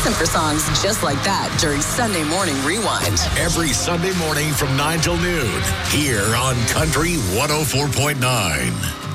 Listen for songs just like that during Sunday Morning Rewind. Every Sunday morning from 9 till noon here on Country 104.9.